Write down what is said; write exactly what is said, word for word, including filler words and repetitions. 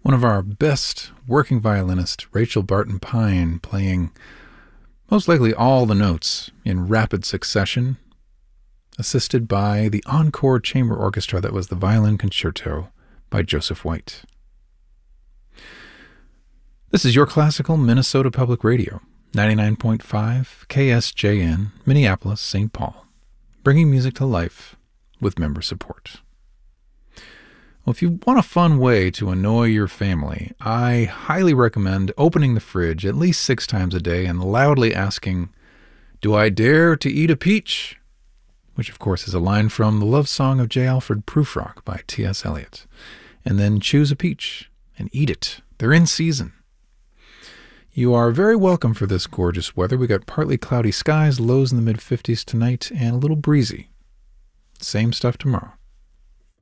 one of our best working violinists, Rachel Barton Pine, playing most likely all the notes in rapid succession, assisted by the Encore Chamber Orchestra that was the Violin Concerto by Joseph White. This is Your Classical Minnesota Public Radio, ninety-nine point five K S J N, Minneapolis, Saint Paul, bringing music to life with member support. Well, if you want a fun way to annoy your family, I highly recommend opening the fridge at least six times a day and loudly asking, "Do I dare to eat a peach?" Which, of course, is a line from The Love Song of J. Alfred Prufrock by T S. Eliot. And then choose a peach and eat it. They're in season. You are very welcome for this gorgeous weather. We got partly cloudy skies, lows in the mid fifties tonight, and a little breezy. Same stuff tomorrow.